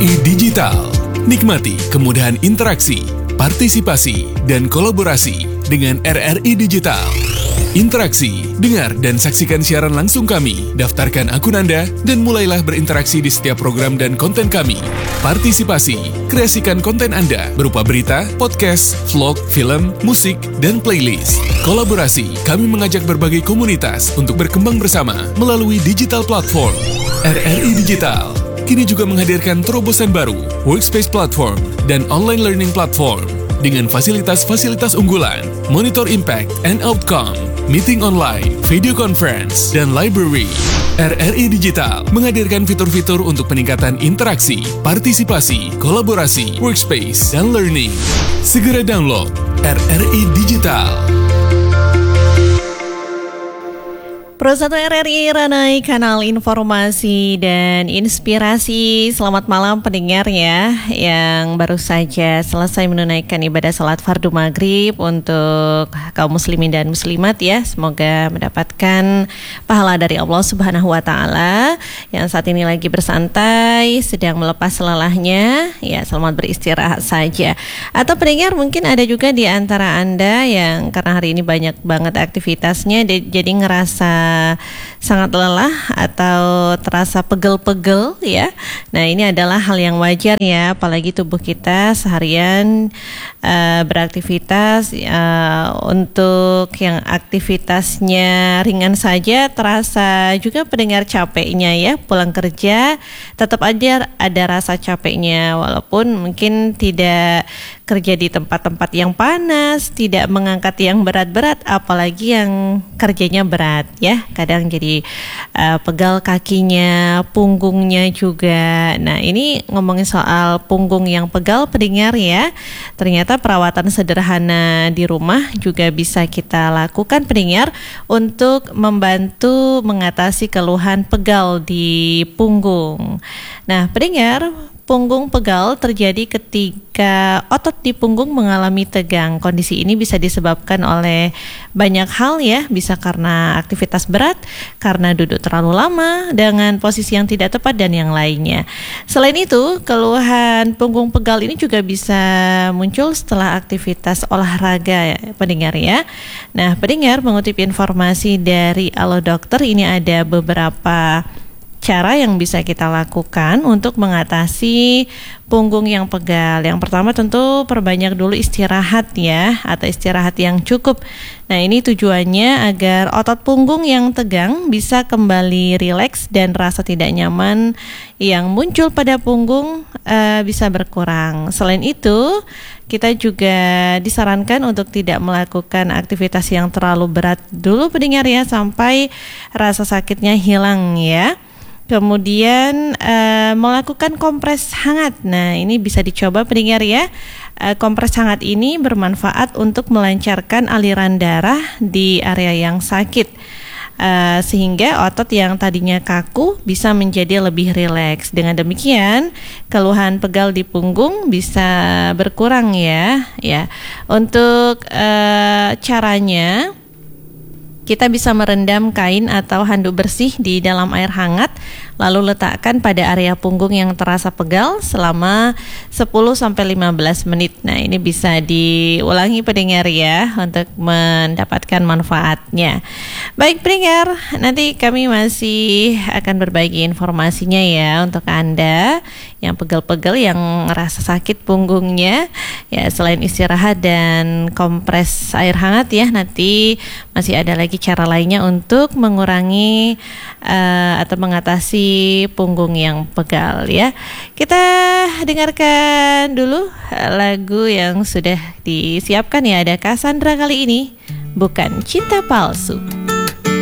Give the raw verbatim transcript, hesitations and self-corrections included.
I Digital. Nikmati kemudahan interaksi, partisipasi, dan kolaborasi dengan R R I Digital. Interaksi, dengar dan saksikan siaran langsung kami, daftarkan akun Anda, dan mulailah berinteraksi di setiap program dan konten kami. Partisipasi, kreasikan konten Anda berupa berita, podcast, vlog, film, musik, dan playlist. Kolaborasi, kami mengajak berbagai komunitas untuk berkembang bersama melalui digital platform. R R I Digital kini juga menghadirkan terobosan baru, workspace platform, dan online learning platform dengan fasilitas-fasilitas unggulan, monitor impact and outcome, meeting online, video conference, dan library. R R I Digital menghadirkan fitur-fitur untuk peningkatan interaksi, partisipasi, kolaborasi, workspace, dan learning. Segera download R R I Digital. Pro satu R R I Ranai, kanal informasi dan inspirasi. Selamat malam pendengar ya, yang baru saja selesai menunaikan ibadah salat fardu maghrib untuk kaum muslimin dan muslimat ya. Semoga mendapatkan pahala dari Allah Subhanahu wa Ta'ala. Yang saat ini lagi bersantai, sedang melepas lelahnya, ya selamat beristirahat saja. Atau pendengar, mungkin ada juga di antara Anda yang karena hari ini banyak banget aktivitasnya, jadi ngerasa sangat lelah atau terasa pegel-pegel ya. Nah, ini adalah hal yang wajar ya, apalagi tubuh kita seharian uh, beraktivitas uh, untuk yang aktivitasnya ringan saja terasa juga pendengar capeknya ya. Pulang kerja tetap aja ada rasa capeknya, walaupun mungkin tidak kerja di tempat-tempat yang panas, tidak mengangkat yang berat-berat, apalagi yang kerjanya berat ya. Kadang jadi uh, pegal kakinya, punggungnya juga. Nah, ini ngomongin soal punggung yang pegal pendengar ya. Ternyata perawatan sederhana di rumah juga bisa kita lakukan pendengar untuk membantu mengatasi keluhan pegal di punggung. Nah, pendengar, punggung pegal terjadi ketika otot di punggung mengalami tegang. Kondisi ini bisa disebabkan oleh banyak hal ya, bisa karena aktivitas berat, karena duduk terlalu lama dengan posisi yang tidak tepat, dan yang lainnya. Selain itu, keluhan punggung pegal ini juga bisa muncul setelah aktivitas olahraga ya, pendengar ya. Nah, pendengar, mengutip informasi dari Alo Dokter, ini ada beberapa cara yang bisa kita lakukan untuk mengatasi punggung yang pegal. Yang pertama tentu perbanyak dulu istirahat ya, atau istirahat yang cukup. Nah, ini tujuannya agar otot punggung yang tegang bisa kembali rileks dan rasa tidak nyaman yang muncul pada punggung uh, bisa berkurang. Selain itu, kita juga disarankan untuk tidak melakukan aktivitas yang terlalu berat dulu pendengar ya, sampai rasa sakitnya hilang ya. Kemudian uh, melakukan kompres hangat. Nah, ini bisa dicoba pendengar ya. Uh, kompres hangat ini bermanfaat untuk melancarkan aliran darah di area yang sakit, uh, sehingga otot yang tadinya kaku bisa menjadi lebih rileks. Dengan demikian, keluhan pegal di punggung bisa berkurang ya. Ya, untuk uh, caranya, kita bisa merendam kain atau handuk bersih di dalam air hangat, lalu letakkan pada area punggung yang terasa pegal selama sepuluh sampai lima belas menit. Nah, ini bisa diulangi pendengar ya, untuk mendapatkan manfaatnya. Baik pendengar, nanti kami masih akan berbagi informasinya ya untuk Anda yang pegel-pegel, yang ngerasa sakit punggungnya ya. Selain istirahat dan kompres air hangat ya, nanti masih ada lagi cara lainnya untuk mengurangi uh, atau mengatasi punggung yang pegal ya. Kita dengarkan dulu lagu yang sudah disiapkan ya. Ada Cassandra kali ini, Bukan Cinta Palsu.